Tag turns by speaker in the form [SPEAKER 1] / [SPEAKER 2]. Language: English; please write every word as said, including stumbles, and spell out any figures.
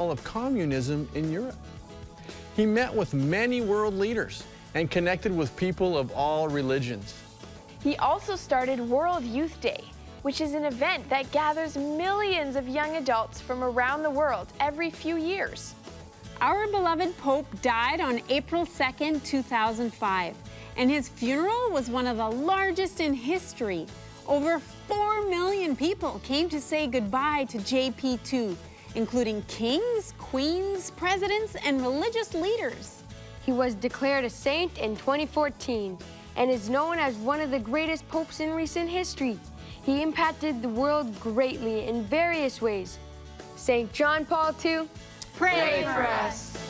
[SPEAKER 1] fall of communism in Europe. He met with many world leaders and connected with people of all religions.
[SPEAKER 2] He also started World Youth Day, which is an event that gathers millions of young adults from around the world every few years.
[SPEAKER 3] Our beloved Pope died on April second, two thousand five, and his funeral was one of the largest in history. Over four million people came to say goodbye to J P two, including kings, queens, presidents, and religious leaders.
[SPEAKER 4] He was declared a saint in twenty fourteen and is known as one of the greatest popes in recent history. He impacted the world greatly in various ways. Saint John Paul the Second, pray for us.